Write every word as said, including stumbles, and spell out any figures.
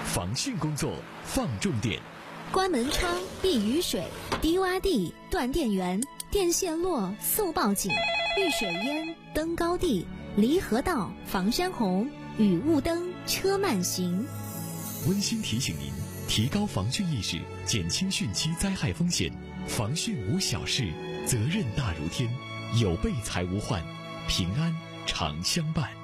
防汛工作放重点。 关门窗、避雨水、低洼地、断电源、电线落速报警、遇水淹、登高地、离合道、防山洪、雨雾灯、车慢行。 温馨提醒您，提高防汛意识，减轻汛期灾害风险。防汛无小事，责任大如天。有备才无患，平安常相伴。